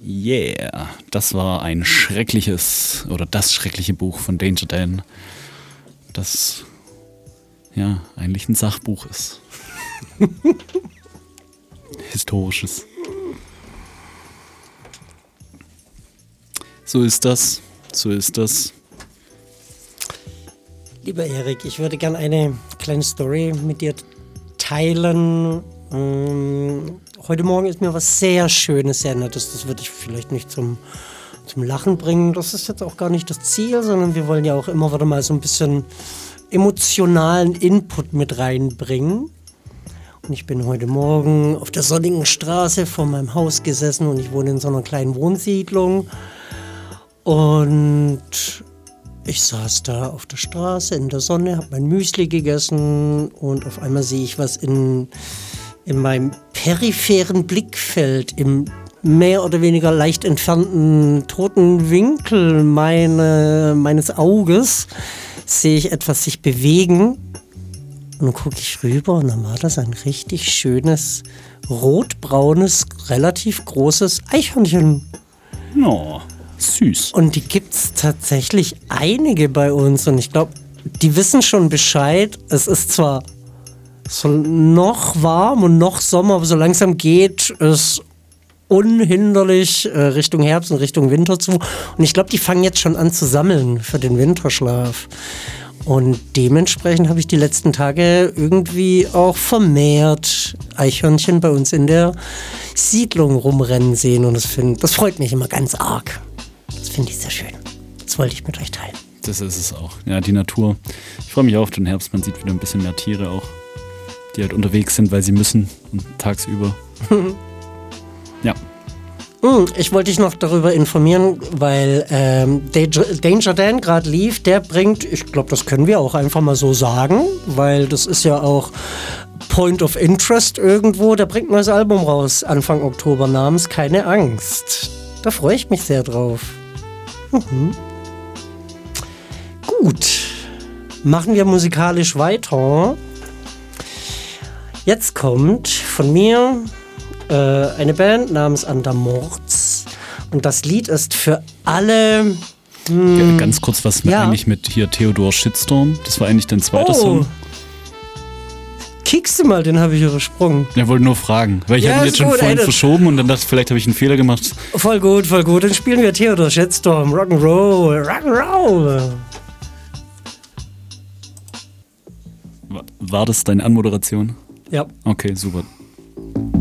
Yeah, das war ein schreckliches oder das schreckliche Buch von Danger Dan, das ja eigentlich ein Sachbuch ist. Historisches. So ist das. Lieber Erik, ich würde gerne eine kleine Story mit dir teilen. Heute Morgen ist mir was sehr Schönes, sehr Nettes. Das würde ich vielleicht nicht zum Lachen bringen. Das ist jetzt auch gar nicht das Ziel, sondern wir wollen ja auch immer wieder mal so ein bisschen emotionalen Input mit reinbringen. Und ich bin heute Morgen auf der sonnigen Straße vor meinem Haus gesessen und ich wohne in so einer kleinen Wohnsiedlung. Und ich saß da auf der Straße in der Sonne, habe mein Müsli gegessen und auf einmal sehe ich was in meinem peripheren Blickfeld, im mehr oder weniger leicht entfernten toten Winkel meines Auges, sehe ich etwas sich bewegen. Und dann gucke ich rüber und dann war das ein richtig schönes, rotbraunes, relativ großes Eichhörnchen. Oh, süß. Und die gibt's tatsächlich einige bei uns und ich glaube, die wissen schon Bescheid. Es ist zwar so noch warm und noch Sommer, aber so langsam geht es unhinderlich Richtung Herbst und Richtung Winter zu. Und ich glaube, die fangen jetzt schon an zu sammeln für den Winterschlaf. Und dementsprechend habe ich die letzten Tage irgendwie auch vermehrt Eichhörnchen bei uns in der Siedlung rumrennen sehen. Und das freut mich immer ganz arg. Das finde ich sehr schön. Das wollte ich mit euch teilen. Das ist es auch. Ja, die Natur. Ich freue mich auf den Herbst. Man sieht wieder ein bisschen mehr Tiere auch, die halt unterwegs sind, weil sie müssen und tagsüber. Ja. Ich wollte dich noch darüber informieren, weil Danger Dan gerade lief. Der bringt, ich glaube, das können wir auch einfach mal so sagen, weil das ist ja auch Point of Interest irgendwo. Der bringt ein neues Album raus Anfang Oktober namens Keine Angst. Da freue ich mich sehr drauf. Gut, machen wir musikalisch weiter. Jetzt kommt von mir eine Band namens Andamorz und das Lied ist für alle... Ganz kurz, was eigentlich mit hier Theodor Shitstorm? Das war eigentlich dein zweiter Song. Kickst du mal, den habe ich übersprungen. Ja, wollte nur fragen, weil ich habe ihn jetzt schon vorhin verschoben und dann dachte ich, vielleicht habe ich einen Fehler gemacht. Voll gut. Dann spielen wir Theodor Shitstorm, Rock'n'Roll. War das deine Anmoderation? Ja. Okay, super.